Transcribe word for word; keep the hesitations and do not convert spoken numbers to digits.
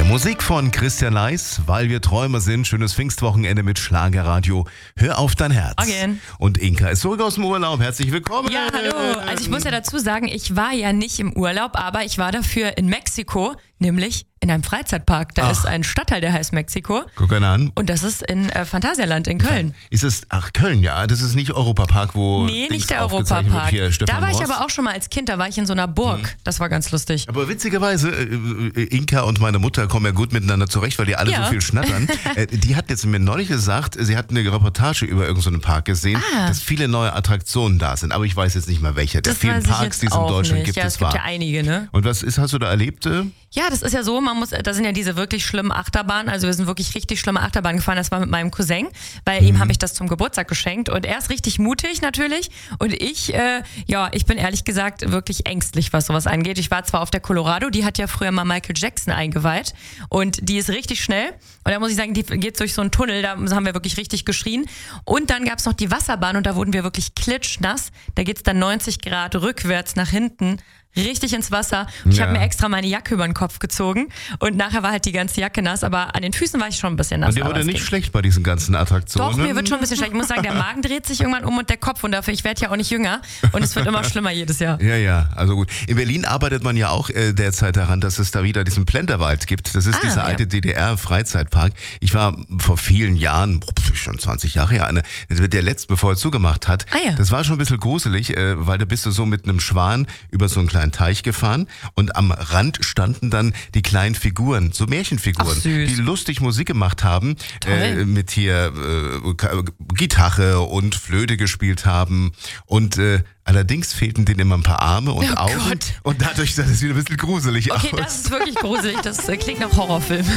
Musik von Christian Leis, weil wir Träumer sind. Schönes Pfingstwochenende mit Schlagerradio. Hör auf dein Herz. Morgen. Und Inka ist zurück aus dem Urlaub. Herzlich willkommen. Ja, hallo. Also ich muss ja dazu sagen, ich war ja nicht im Urlaub, aber ich war dafür in Mexiko, nämlich in einem Freizeitpark. Da Ach. ist ein Stadtteil, der heißt Mexiko. Guck einer an. Und das ist in äh, Phantasialand in Köln. Ist es, ach Köln, ja. Das ist nicht Europapark, wo... Nee, Dings nicht der aufgezeichnet Europapark. wird, hier, Stefan Da war ich Ross. aber auch schon mal als Kind, da war ich in so einer Burg. Mhm. Das war ganz lustig. Aber witzigerweise, äh, Inka und meine Mutter kommen ja gut miteinander zurecht, weil die alle Ja. so viel schnattern. äh, die hat jetzt mir neulich gesagt, sie hat eine Reportage über irgendeinen so Park gesehen, Ah. dass viele neue Attraktionen da sind. Aber ich weiß jetzt nicht mal welche. Der Das vielen weiß ich Parks, jetzt die es in auch Deutschland nicht. gibt, Ja, es es gibt war. ja einige, ne? Und was ist, hast du da erlebt? äh? Ja, das ist ja so, man muss, da sind ja diese wirklich schlimmen Achterbahnen, also wir sind wirklich richtig schlimme Achterbahnen gefahren, das war mit meinem Cousin, weil ihm habe ich das zum Geburtstag geschenkt und er ist richtig mutig natürlich und ich, äh, ja, ich bin ehrlich gesagt wirklich ängstlich, was sowas angeht. Ich war zwar auf der Colorado, die hat ja früher mal Michael Jackson eingeweiht und die ist richtig schnell und da muss ich sagen, die geht durch so einen Tunnel, da haben wir wirklich richtig geschrien und dann gab's noch die Wasserbahn und da wurden wir wirklich klitschnass, da geht's dann neunzig Grad rückwärts nach hinten, richtig ins Wasser. Ich Ja. habe mir extra meine Jacke über den Kopf gezogen und nachher war halt die ganze Jacke nass, aber an den Füßen war ich schon ein bisschen nass. Und dir aber wurde es nicht ging. schlecht bei diesen ganzen Attraktionen? Doch, mir wird schon ein bisschen schlecht. Ich muss sagen, der Magen dreht sich irgendwann um und der Kopf und dafür, ich werde ja auch nicht jünger und es wird immer schlimmer jedes Jahr. Ja, ja, also gut. In Berlin arbeitet man ja auch äh, derzeit daran, dass es da wieder diesen Plenterwald gibt. Das ist Ah, dieser ja. alte D D R-Freizeitpark. Ich war vor vielen Jahren, pff, schon zwanzig Jahre her, eine, der letzte, bevor er zugemacht hat. Ah, ja. Das war schon ein bisschen gruselig, äh, weil da bist du so mit einem Schwan über so einen kleinen Teich gefahren und am Rand standen dann die kleinen Figuren, so Märchenfiguren, Ach, süß. die lustig Musik gemacht haben, Toll. äh, mit hier äh, K- Gitarre und Flöte gespielt haben und äh, allerdings fehlten denen immer ein paar Arme und Oh Augen Gott. und dadurch sah das wieder ein bisschen gruselig Okay, aus. das ist wirklich gruselig. Das äh, klingt nach Horrorfilm.